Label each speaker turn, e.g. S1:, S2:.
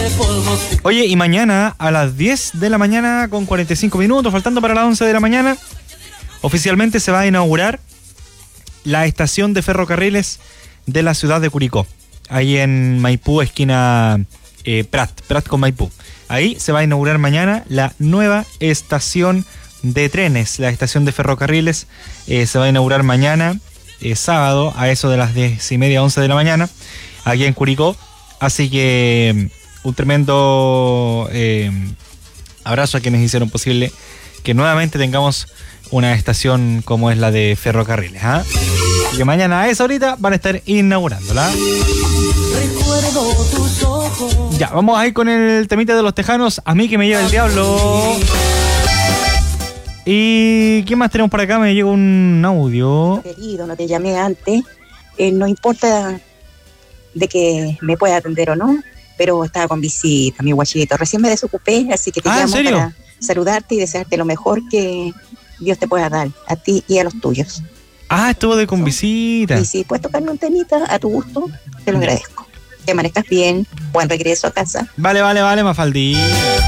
S1: Oye, y mañana a las 10 de la mañana con 45 minutos, faltando para las 11 de la mañana, oficialmente se va a inaugurar la estación de ferrocarriles de la ciudad de Curicó, ahí en Maipú, esquina Prat con Maipú. Ahí se va a inaugurar mañana la nueva estación de trenes, la estación de ferrocarriles. Se va a inaugurar mañana, sábado, a eso de las 10:30, 11 de la mañana, aquí en Curicó. Así que un tremendo abrazo a quienes hicieron posible que nuevamente tengamos una estación como es la de ferrocarriles, ¿ah? Y que mañana a esa horita van a estar inaugurándola. Ya, vamos a ir con el temita de los tejanos, A mí que me lleva el diablo. ¿Y qué más tenemos por acá? Me llegó un audio.
S2: Querido, no te llamé antes. No importa de que me pueda atender o no, pero estaba con visita, mi guachito. Recién me desocupé, así que te llamo para saludarte y desearte lo mejor que Dios te pueda dar, a ti y a los tuyos.
S1: Ah, estuvo de con visita.
S2: Y si puedes tocarme un temita a tu gusto, te lo agradezco. Que amanezcas bien, buen regreso a casa.
S1: Vale, Mafaldi.